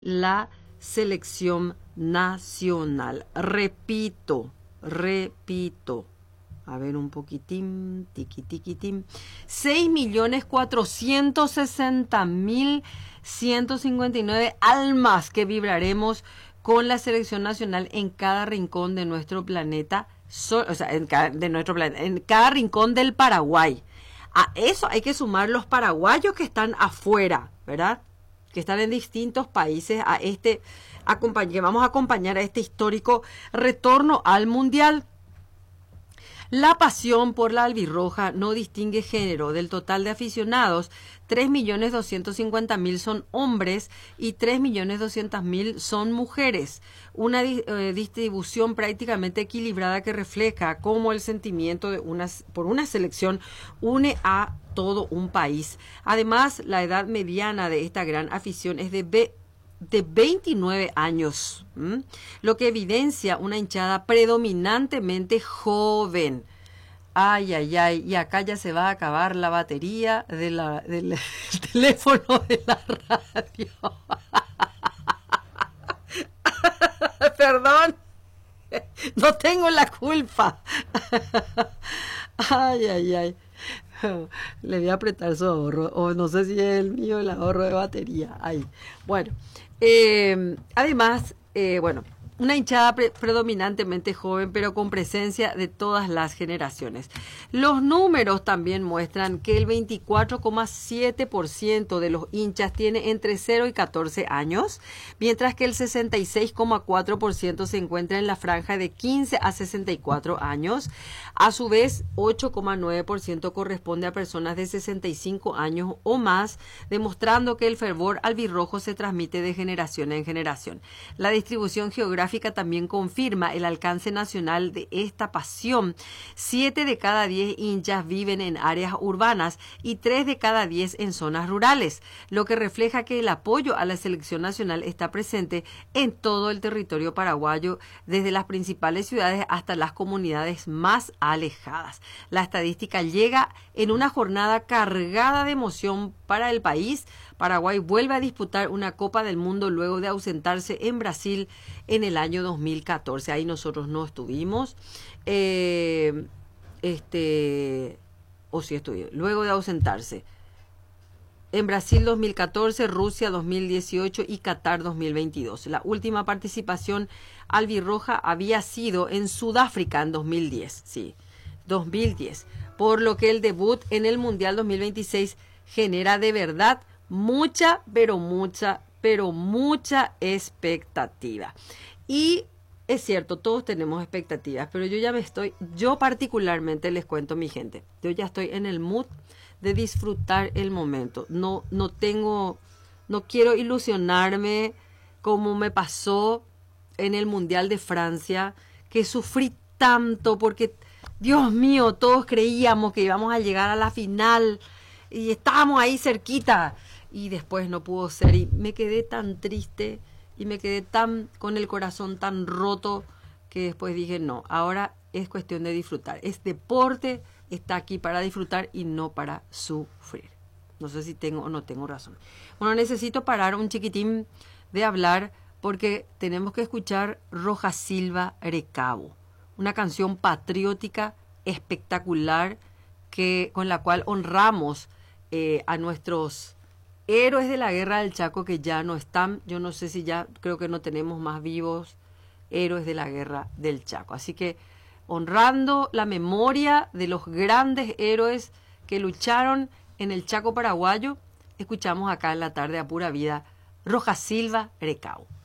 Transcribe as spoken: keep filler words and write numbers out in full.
la selección nacional. Repito, repito. A ver un poquitín, tiqui, tiquitín. seis millones cuatrocientos sesenta mil ciento cincuenta y nueve almas que vibraremos con la selección nacional en cada rincón de nuestro planeta, so, o sea, en cada, de nuestro planeta, en cada rincón del Paraguay. A eso hay que sumar los paraguayos que están afuera, ¿verdad? Que están en distintos países a este, que vamos a acompañar a este histórico retorno al Mundial. La pasión por la albirroja no distingue género. Del total de aficionados, tres millones doscientos cincuenta mil son hombres y tres millones doscientos mil son mujeres. Una eh, distribución prácticamente equilibrada que refleja cómo el sentimiento de una, por una selección une a todo un país. Además, la edad mediana de esta gran afición es de B. de veintinueve años, ¿m? Lo que evidencia una hinchada predominantemente joven. Ay, ay, ay, y acá ya se va a acabar la batería de la, del teléfono de la radio. Perdón, no tengo la culpa. Ay, ay, ay. Le voy a apretar su ahorro, o no sé si es el mío el ahorro de batería. Ay. Bueno, eh, además, eh, bueno, una hinchada pre predominantemente joven, pero con presencia de todas las generaciones. Los números también muestran que el veinticuatro coma siete por ciento de los hinchas tiene entre cero y catorce años, mientras que el sesenta y seis coma cuatro por ciento se encuentra en la franja de quince a sesenta y cuatro años. A su vez, ocho coma nueve por ciento corresponde a personas de sesenta y cinco años o más, demostrando que el fervor albirrojo se transmite de generación en generación. La distribución geográfica también confirma el alcance nacional de esta pasión. Siete de cada diez hinchas viven en áreas urbanas y tres de cada diez en zonas rurales, lo que refleja que el apoyo a la selección nacional está presente en todo el territorio paraguayo, desde las principales ciudades hasta las comunidades más alejadas. La estadística llega en una jornada cargada de emoción para el país. Paraguay vuelve a disputar una Copa del Mundo luego de ausentarse en Brasil en el año dos mil catorce. Ahí nosotros no estuvimos. Eh, este, o sí estuvimos. Luego de ausentarse. En Brasil dos mil catorce, Rusia dos mil dieciocho y Qatar dos mil veintidós. La última participación albirroja había sido en Sudáfrica en dos mil diez. Sí, dos mil diez. Por lo que el debut en el Mundial dos mil veintiséis genera de verdad mucha, pero mucha, pero mucha expectativa. Y es cierto, todos tenemos expectativas, pero yo ya me estoy, yo particularmente les cuento, mi gente, yo ya estoy en el mood de disfrutar el momento. No, no tengo, no quiero ilusionarme como me pasó en el Mundial de Francia, que sufrí tanto porque, Dios mío, todos creíamos que íbamos a llegar a la final y estábamos ahí cerquita y después no pudo ser y me quedé tan triste y me quedé tan con el corazón tan roto que después dije no, ahora es cuestión de disfrutar. Es deporte, está aquí para disfrutar y no para sufrir. No sé si tengo o no tengo razón. Bueno, necesito parar un chiquitín de hablar porque tenemos que escuchar Roja Silva Recabo, una canción patriótica espectacular que, con la cual honramos eh, a nuestros héroes de la guerra del Chaco que ya no están. Yo no sé si ya, creo que no tenemos más vivos héroes de la guerra del Chaco. Así que honrando la memoria de los grandes héroes que lucharon en el Chaco paraguayo, escuchamos acá en la tarde a pura vida Roja Silva Recabo.